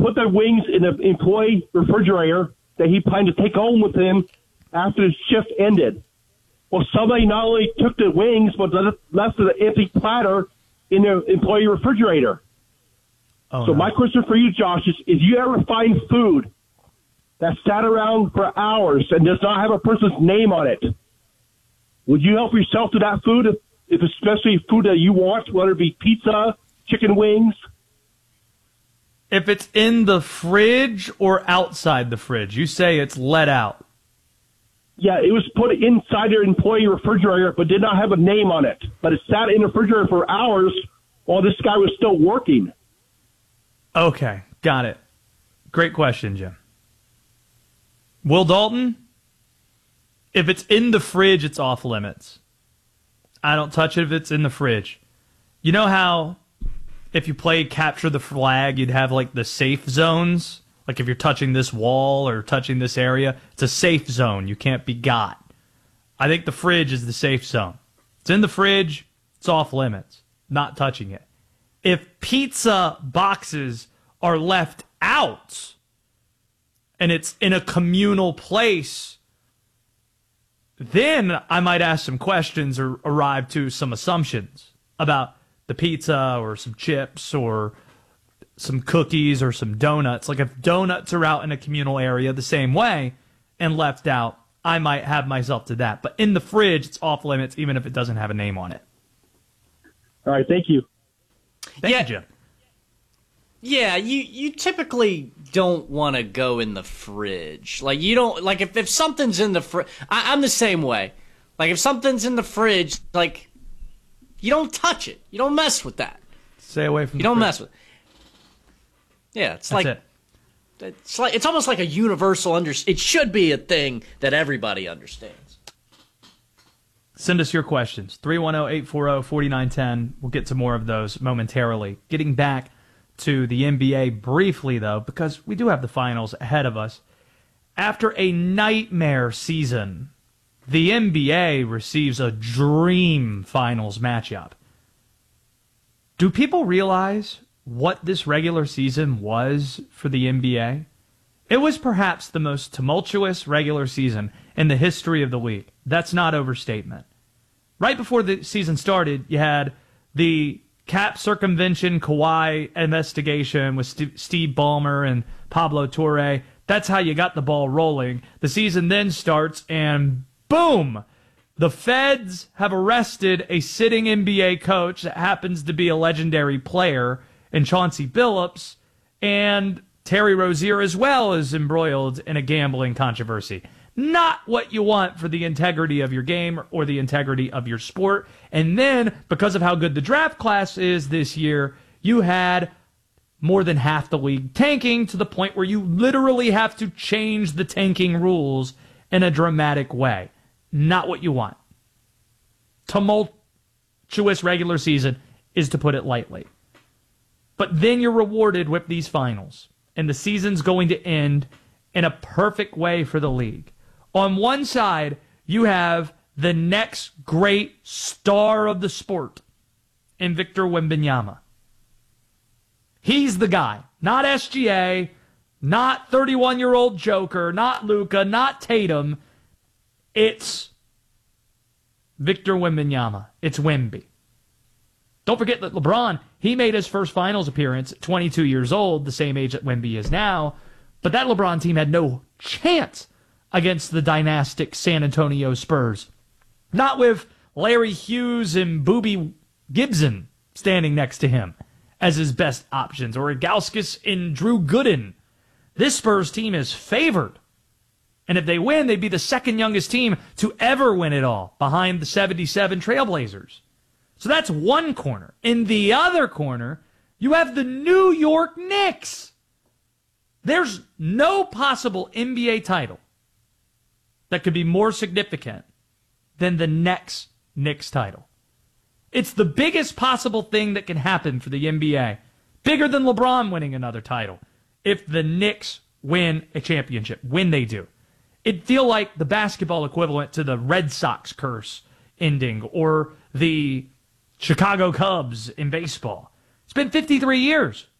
put the wings in the employee refrigerator that he planned to take home with him after his shift ended. Well, somebody not only took the wings, but left an empty platter in the employee refrigerator. Oh, so no. my question for you, Josh, is if you ever find food that sat around for hours and does not have a person's name on it, would you help yourself to that food, if especially food that you want, whether it be pizza, chicken wings? If it's in the fridge or outside the fridge, you say it's let out. Yeah, it was put inside their employee refrigerator, but did not have a name on it. But it sat in the refrigerator for hours while this guy was still working. Okay, got it. Great question, Jim. Will Dalton, if it's in the fridge, it's off limits. I don't touch it if it's in the fridge. You know how if you play Capture the Flag, you'd have like the safe zones? Like if you're touching this wall or touching this area, it's a safe zone. You can't be got. I think the fridge is the safe zone. It's in the fridge, it's off limits. Not touching it. If pizza boxes are left out and it's in a communal place, then I might ask some questions or arrive to some assumptions about the pizza or some chips or some cookies or some donuts. Like if donuts are out in a communal area the same way and left out, I might have myself to that. But in the fridge, it's off limits even if it doesn't have a name on it. All right, thank you. Thank you, Jim. Yeah, you typically don't want to go in the fridge. Like, you don't, like, if something's in the fridge, I'm the same way. Like, if something's in the fridge, like, you don't touch it. You don't mess with that. Stay away from You the don't fridge. mess with it. Yeah, it's That's like, it. it's almost like a universal it should be a thing that everybody understands. Send us your questions. 310-840-4910. We'll get to more of those momentarily. Getting back to the NBA briefly, though, because we do have the finals ahead of us. After a nightmare season, the NBA receives a dream finals matchup. Do people realize what this regular season was for the NBA? It was perhaps the most tumultuous regular season in the history of the league. That's not overstatement. Right before the season started, you had the cap circumvention Kawhi investigation with Steve Ballmer and Pablo Torre. That's how you got the ball rolling. The season then starts, and boom! The feds have arrested a sitting NBA coach that happens to be a legendary player in Chauncey Billups, and Terry Rozier as well is embroiled in a gambling controversy. Not what you want for the integrity of your game or the integrity of your sport. And then, because of how good the draft class is this year, you had more than half the league tanking to the point where you literally have to change the tanking rules in a dramatic way. Not what you want. Tumultuous regular season is to put it lightly. But then you're rewarded with these finals. And the season's going to end in a perfect way for the league. On one side, you have the next great star of the sport in Victor Wembanyama. He's the guy. Not SGA, not 31-year-old Joker, not Luka, not Tatum. It's Victor Wembanyama. It's Wemby. Don't forget that LeBron, he made his first finals appearance at 22 years old, the same age that Wemby is now, but that LeBron team had no chance against the dynastic San Antonio Spurs. Not with Larry Hughes and Boobie Gibson standing next to him as his best options, or Gauskas and Drew Gooden. This Spurs team is favored. And if they win, they'd be the second youngest team to ever win it all, behind the 77 Trailblazers. So that's one corner. In the other corner, you have the New York Knicks. There's no possible NBA title that could be more significant than the next Knicks title. It's the biggest possible thing that can happen for the NBA. Bigger than LeBron winning another title. If the Knicks win a championship, when they do. It'd feel like the basketball equivalent to the Red Sox curse ending, or the Chicago Cubs in baseball. It's been 53 years